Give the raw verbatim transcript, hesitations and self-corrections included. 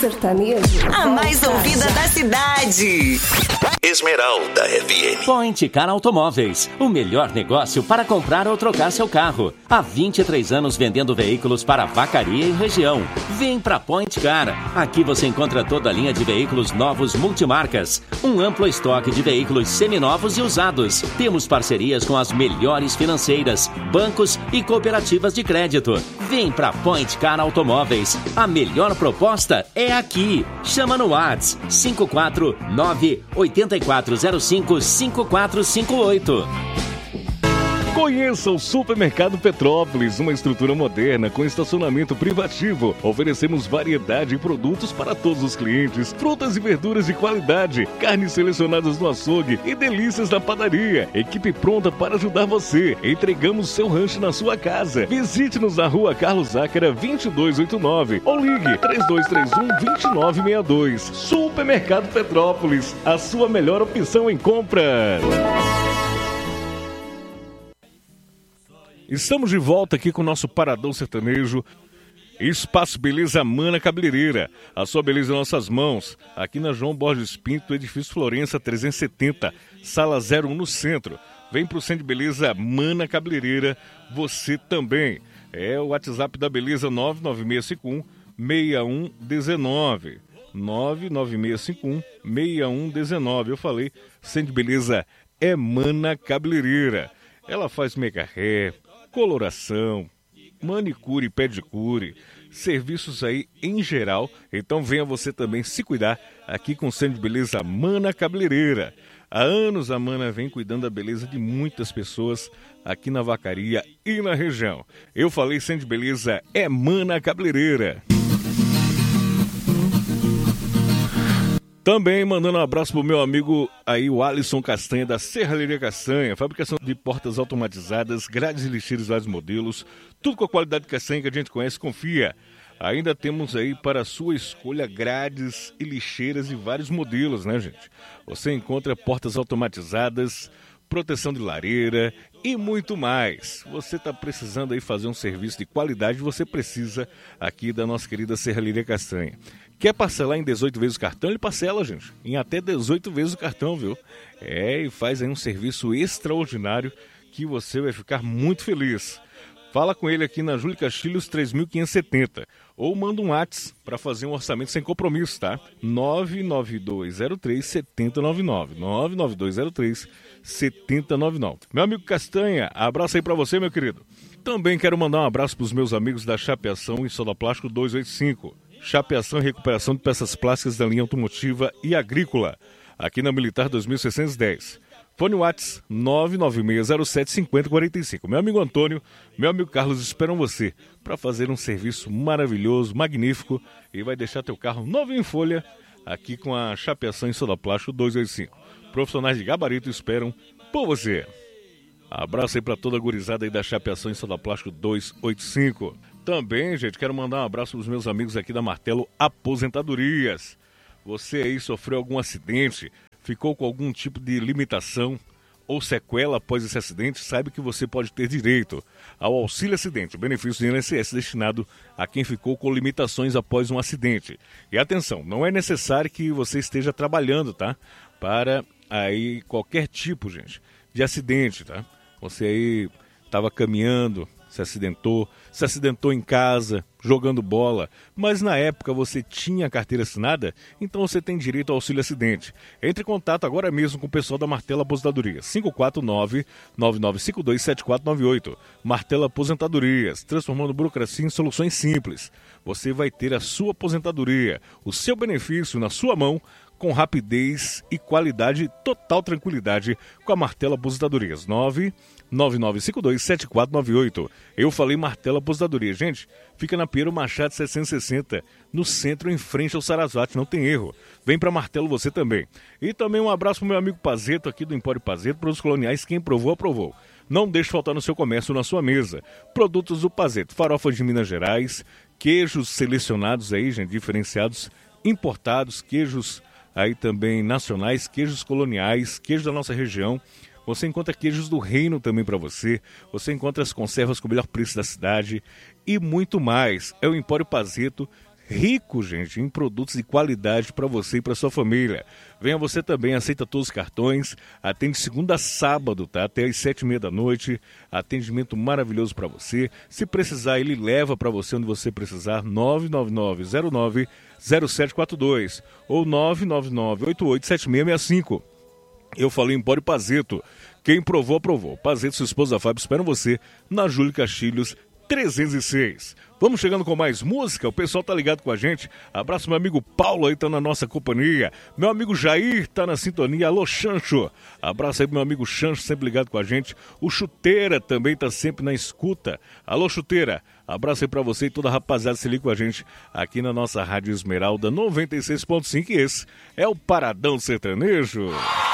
sertanejo. A mais ouvida da cidade. Esmeralda F M. Point Car Automóveis, o melhor negócio para comprar ou trocar seu carro. Há vinte e três anos vendendo veículos para Vacaria e região. Vem pra Point Car. Aqui você encontra toda a linha de veículos novos multimarcas. Um amplo estoque de veículos seminovos e usados. Temos parcerias com as melhores financeiras, bancos e cooperativas de crédito. Vem pra Point Car Automóveis. A melhor proposta é aqui. Chama no WhatsApp cinco quatro nove oito quatro zero cinco cinco quatro cinco oito. Conheça o Supermercado Petrópolis, uma estrutura moderna com estacionamento privativo. Oferecemos variedade de produtos para todos os clientes, frutas e verduras de qualidade, carnes selecionadas no açougue e delícias da padaria. Equipe pronta para ajudar você. Entregamos seu rancho na sua casa. Visite-nos na rua Carlos Záquera vinte e dois oitenta e nove ou ligue três dois três um, dois nove seis dois. Supermercado Petrópolis, a sua melhor opção em compras. Estamos de volta aqui com o nosso Paradão Sertanejo. Espaço Beleza Mana Cabeleireira. A sua beleza em nossas mãos. Aqui na João Borges Pinto, edifício Florença trezentos e setenta, sala zero um no centro. Vem pro Centro de Beleza Mana Cabeleireira. Você também. É o WhatsApp da Beleza nove nove seis cinco um, seis um um nove. nove nove seis cinco um, seis um um nove. Eu falei, Centro de Beleza é Mana Cabeleireira. Ela faz mega hair, coloração, manicure e pedicure, serviços aí em geral. Então venha você também se cuidar aqui com o Centro de Beleza Mana Cabeleireira. Há anos a Mana vem cuidando da beleza de muitas pessoas aqui na Vacaria e na região. Eu falei, Centro de Beleza é Mana Cabeleireira. Também mandando um abraço pro meu amigo aí, o Alisson Castanha, da Serralheria Castanha. Fabricação de portas automatizadas, grades e lixeiros de vários modelos. Tudo com a qualidade de castanha que a gente conhece e confia. Ainda temos aí para a sua escolha grades e lixeiras de vários modelos, né, gente? Você encontra portas automatizadas, proteção de lareira e muito mais. Você está precisando aí fazer um serviço de qualidade, você precisa aqui da nossa querida Serralheria Castanha. Quer parcelar em dezoito vezes o cartão? Ele parcela, gente, em até dezoito vezes o cartão, viu? É, e faz aí um serviço extraordinário que você vai ficar muito feliz. Fala com ele aqui na Júlio Castilhos três mil quinhentos e setenta ou manda um WhatsApp para fazer um orçamento sem compromisso, tá? nove nove dois zero três sete zero nove nove, nove nove dois zero três sete zero nove nove. Meu amigo Castanha, abraço aí para você, meu querido. Também quero mandar um abraço para os meus amigos da Chapeação e Soda Plástico duzentos e oitenta e cinco. Chapeação e recuperação de peças plásticas da linha automotiva e agrícola, aqui na Militar dois mil seiscentos e dez. Fone WhatsApp nove nove seis zero sete cinco zero quatro cinco. Meu amigo Antônio, meu amigo Carlos esperam você para fazer um serviço maravilhoso, magnífico, e vai deixar teu carro novo em folha aqui com a Chapeação e Soda Plástico duzentos e oitenta e cinco. Profissionais de gabarito esperam por você. Abraço aí para toda a gurizada aí da Chapeação e Soda Plástico duzentos e oitenta e cinco. Também, gente, quero mandar um abraço para os meus amigos aqui da Martelo Aposentadorias. Você aí sofreu algum acidente, ficou com algum tipo de limitação ou sequela após esse acidente, saiba que você pode ter direito ao auxílio acidente, o benefício do I N S S destinado a quem ficou com limitações após um acidente. E atenção, não é necessário que você esteja trabalhando, tá? Para aí qualquer tipo, gente, de acidente, tá? Você aí estava caminhando, se acidentou, se acidentou em casa, jogando bola, mas na época você tinha carteira assinada, então você tem direito ao auxílio acidente. Entre em contato agora mesmo com o pessoal da Martelo Aposentadoria, cinco quatro nove, nove nove cinco dois, sete quatro nove oito. Martelo Aposentadorias, transformando burocracia em soluções simples. Você vai ter a sua aposentadoria, o seu benefício na sua mão, com rapidez e qualidade, total tranquilidade com a Martelo Aposentadorias. nove nove nove cinco dois, sete quatro nove oito. Eu falei Martelo Aposentadoria. Gente, fica na Piero Machado setecentos e sessenta, no centro, em frente ao Sarasvati, não tem erro. Vem para Martelo você também. E também um abraço pro meu amigo Pazeto, aqui do Empório Pazeto, produtos coloniais, quem provou, aprovou. Não deixe faltar no seu comércio, na sua mesa. Produtos do Pazeto, farofas de Minas Gerais, queijos selecionados aí, gente, diferenciados, importados, queijos aí também nacionais, queijos coloniais, queijos da nossa região. Você encontra queijos do reino também para você. Você encontra as conservas com o melhor preço da cidade e muito mais. É o Empório Pazeto, rico, gente, em produtos de qualidade para você e para sua família. Venha você também, aceita todos os cartões, atende segunda a sábado, tá? Até às sete e meia da noite, atendimento maravilhoso para você. Se precisar, ele leva para você onde você precisar, nove nove nove zero nove zero sete quatro dois ou nove nove nove oito oito sete seis seis cinco. Eu falei Empório Pazeto. Quem provou, aprovou. Pazeto e sua esposa Fábio esperam você na Júlio Castilhos trezentos e seis. Vamos chegando com mais música, o pessoal tá ligado com a gente. Abraço meu amigo Paulo aí, tá na nossa companhia. Meu amigo Jair tá na sintonia. Alô, Chancho. Abraço aí pro meu amigo Chancho, sempre ligado com a gente. O Chuteira também tá sempre na escuta. Alô, Chuteira. Abraço aí pra você e toda a rapaziada se liga com a gente aqui na nossa Rádio Esmeralda noventa e seis ponto cinco. E esse é o Paradão Sertanejo.